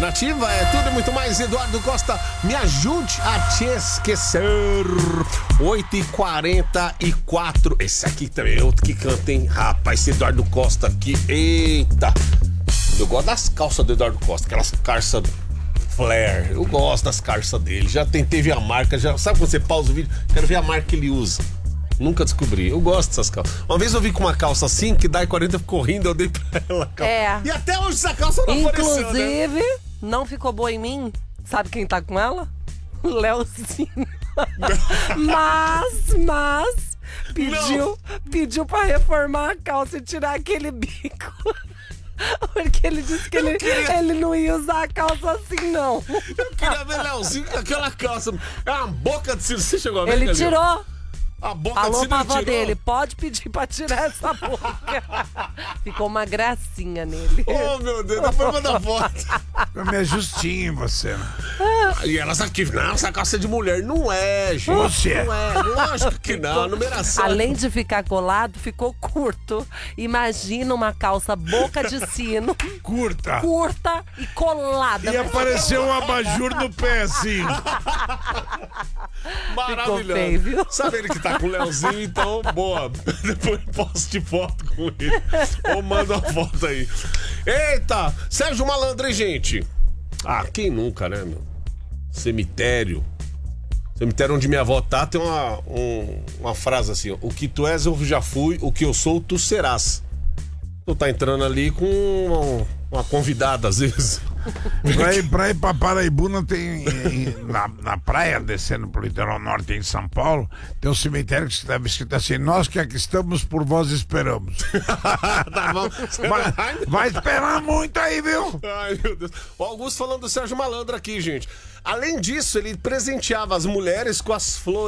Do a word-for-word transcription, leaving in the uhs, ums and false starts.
Nativa é tudo e muito mais. Eduardo Costa, me ajude a te esquecer. oito e quarenta e quatro. Esse aqui também é outro que canta, hein? Rapaz, esse Eduardo Costa aqui. Eita. Eu gosto das calças do Eduardo Costa, aquelas calças flare. Eu gosto das calças dele. Já tentei ver a marca. Já... Sabe quando você pausa o vídeo? Quero ver a marca que ele usa. Nunca descobri. Eu gosto dessas calças. Uma vez eu vi com uma calça assim, que dá quarenta ficou rindo, eu dei pra ela. É. E até hoje essa calça não apareceu, né? Inclusive, não ficou boa em mim. Sabe quem tá com ela? Leozinho. mas, mas, pediu, pediu pra reformar a calça e tirar aquele bico. Porque ele disse que ele, queria... ele não ia usar a calça assim, não. Eu queria ver Leozinho com aquela calça. É uma boca de ciro. Você chegou a ver? Ele tirou. A boca Falou de pra ciro avó tirou. dele, pode pedir pra tirar essa boca. Ficou uma gracinha nele. Oh, meu Deus, depois manda foto. Eu me ajustinho em você, né? E elas aqui, não, essa calça é de mulher. Não é, gente. Você. Não é, lógico que não, a numeração. Além de ficar colado, ficou curto. Imagina uma calça boca de sino, Curta. curta e colada. E apareceu um abajur no pé, assim. Maravilhoso. Ficou feio, viu? Sabe ele que tá com o Leozinho, então, boa. Depois poste foto com ele. Ou manda uma foto aí. Eita! Sérgio Malandro, hein, gente? Ah, quem nunca, né, meu? Cemitério. Cemitério onde minha avó tá, tem uma, um, uma frase assim, ó. O que tu és, eu já fui. O que eu sou, tu serás. Tu tá entrando ali com uma, uma convidada, às vezes. Pra ir, pra ir pra Paraibuna tem em- na, na praia, descendo pro litoral norte em São Paulo, tem um cemitério que estava escrito assim: nós que aqui estamos, por vós esperamos. Tá bom. Vai, vai esperar muito aí, viu? Ai, meu Deus. O Augusto falando do Sérgio Malandro aqui, gente. Além disso, ele presenteava as mulheres com as flores.